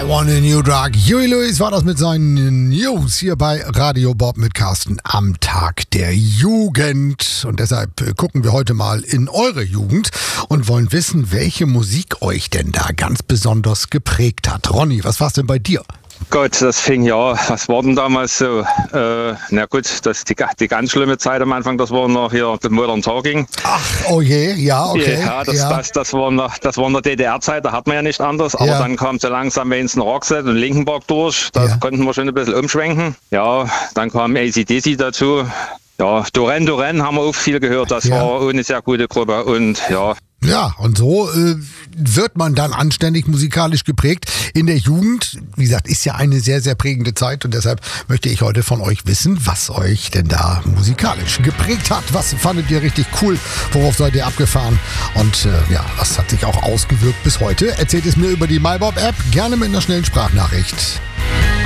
Want a New Drug. Huey Lewis war das mit seinen News hier bei Radio Bob mit Carsten am Tag der Jugend. Und deshalb gucken wir heute mal in eure Jugend und wollen wissen, welche Musik euch denn da ganz besonders geprägt hat. Ronny, was war's denn bei dir? Gott, was war denn damals so? Na gut, die ganz schlimme Zeit am Anfang, das war noch hier The Modern Talking. Ach, oh je, ja, okay. Ja, das war in der DDR-Zeit, da hat man ja nicht anders. Aber dann kam so langsam Wayne Roxette und Linkin Park durch. Da konnten wir schon ein bisschen umschwenken. Ja, dann kam AC/DC dazu. Ja, Duran Duran haben wir auch viel gehört. Das war auch eine sehr gute Gruppe und ja. Ja, und so wird man dann anständig musikalisch geprägt in der Jugend. Wie gesagt, ist ja eine sehr, sehr prägende Zeit und deshalb möchte ich heute von euch wissen, was euch denn da musikalisch geprägt hat. Was fandet ihr richtig cool? Worauf seid ihr abgefahren? Und was hat sich auch ausgewirkt bis heute? Erzählt es mir über die MyBob-App, gerne mit einer schnellen Sprachnachricht.